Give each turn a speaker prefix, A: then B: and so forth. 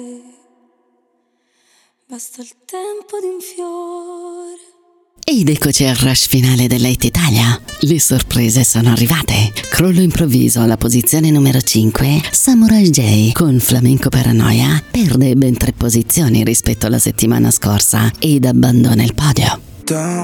A: Basta il tempo di un fiore.
B: Ed eccoci al rush finale dell'Hit Italia. Le sorprese sono arrivate. Crollo improvviso alla posizione numero 5. Samurai J con Flamenco Paranoia perde ben 3 posizioni rispetto alla settimana scorsa ed abbandona il podio.